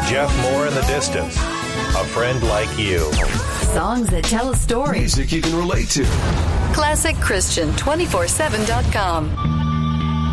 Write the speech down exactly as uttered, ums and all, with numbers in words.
Jeff Moore in the Distance. A Friend Like You. Songs that tell a story. Music you can relate to. Classic Christian two forty-seven dot com.